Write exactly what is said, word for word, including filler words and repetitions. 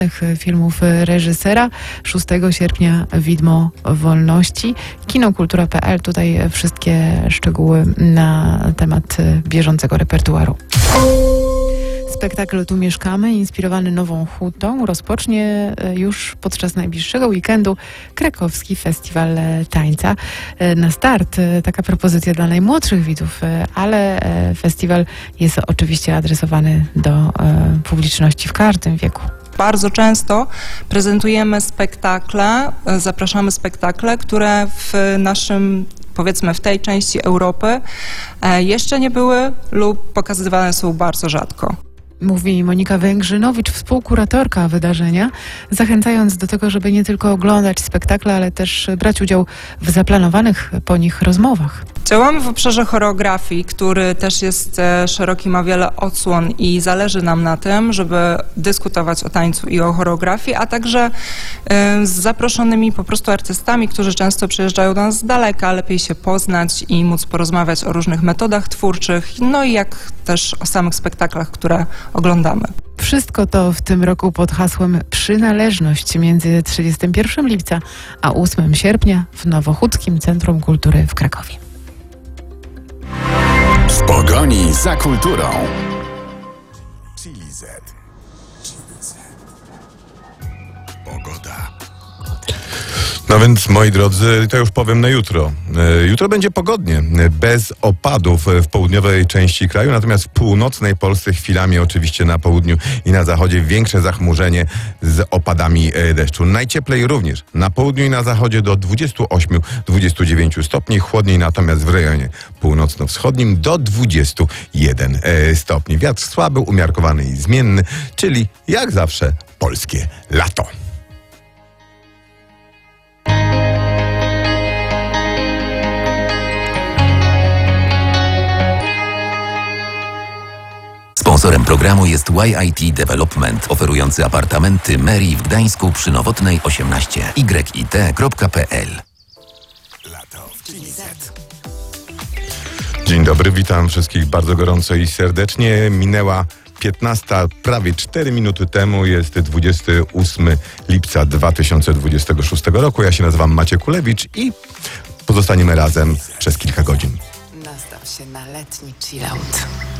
filmów reżysera. szóstego sierpnia Widmo Wolności. Kinokultura kropka pe el. Tutaj wszystkie szczegóły na temat bieżącego repertuaru. Spektakl Tu mieszkamy, inspirowany Nową Hutą, rozpocznie już podczas najbliższego weekendu Krakowski Festiwal Tańca. Na start taka propozycja dla najmłodszych widzów, ale festiwal jest oczywiście adresowany do publiczności w każdym wieku. Bardzo często prezentujemy spektakle, zapraszamy spektakle, które w naszym, powiedzmy w tej części Europy jeszcze nie były lub pokazywane są bardzo rzadko. Mówi Monika Węgrzynowicz, współkuratorka wydarzenia, zachęcając do tego, żeby nie tylko oglądać spektakle, ale też brać udział w zaplanowanych po nich rozmowach. Działamy w obszarze choreografii, który też jest szeroki, ma wiele odsłon i zależy nam na tym, żeby dyskutować o tańcu i o choreografii, a także z zaproszonymi po prostu artystami, którzy często przyjeżdżają do nas z daleka, lepiej się poznać i móc porozmawiać o różnych metodach twórczych, no i jak też o samych spektaklach, które oglądamy. Wszystko to w tym roku pod hasłem Przynależność między trzydziestego pierwszego lipca a ósmego sierpnia w Nowochódzkim Centrum Kultury w Krakowie. W pogoni za kulturą. Chili Z. Pogoda. No więc, moi drodzy, to już powiem na jutro. Jutro będzie pogodnie, bez opadów w południowej części kraju, natomiast w północnej Polsce chwilami oczywiście na południu i na zachodzie większe zachmurzenie z opadami deszczu. Najcieplej również na południu i na zachodzie do dwudziestu ośmiu do dwudziestu dziewięciu stopni, chłodniej natomiast w rejonie północno-wschodnim do dwudziestu jeden stopni. Wiatr słaby, umiarkowany i zmienny, czyli jak zawsze polskie lato. Sponsorem programu jest Y I T Development, oferujący apartamenty Meri w Gdańsku przy Nowotnej osiemnaście. y i t kropka pe el. Lato w Chili Z. Dzień dobry, witam wszystkich bardzo gorąco i serdecznie. Minęła piętnasta, prawie cztery minuty temu, jest dwudziestego ósmego lipca dwa tysiące dwudziestego szóstego roku. Ja się nazywam Maciej Kulewicz i pozostaniemy razem przez kilka godzin. Nastaw się na letni chillout.